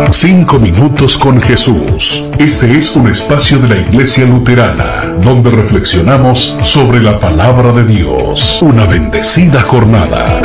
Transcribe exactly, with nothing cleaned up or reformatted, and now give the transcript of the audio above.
Cinco minutos con Jesús. Este es un espacio de la Iglesia Luterana, donde reflexionamos sobre la palabra de Dios. Una bendecida jornada.